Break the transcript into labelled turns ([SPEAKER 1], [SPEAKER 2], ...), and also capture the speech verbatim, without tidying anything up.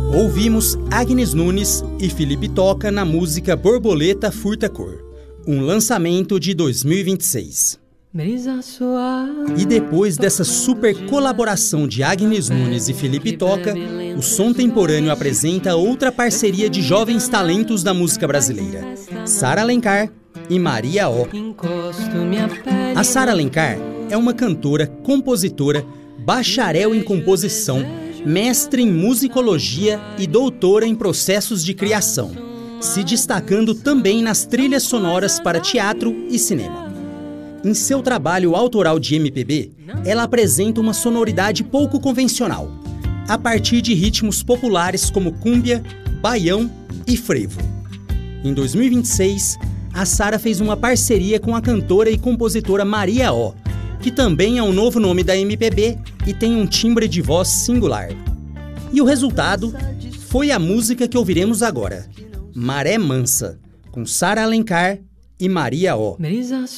[SPEAKER 1] Ouvimos Agnes Nunes e Felipe Toca na música Borboleta Furta Cor, um lançamento de dois mil e vinte e seis. E depois dessa super colaboração de Agnes Nunes e Felipe Toca, o Som Temporâneo apresenta outra parceria de jovens talentos da música brasileira, Sara Alencar e Maria O. A Sara Alencar é uma cantora, compositora, bacharel em composição, mestre em musicologia e doutora em processos de criação, se destacando também nas trilhas sonoras para teatro e cinema. Em seu trabalho autoral de M P B, ela apresenta uma sonoridade pouco convencional, a partir de ritmos populares como cúmbia, baião e frevo. Em dois mil e vinte e seis, a Sara fez uma parceria com a cantora e compositora Maria O, que também é um novo nome da M P B e tem um timbre de voz singular. E o resultado foi a música que ouviremos agora, Maré Mansa, com Sara Alencar e Maria O.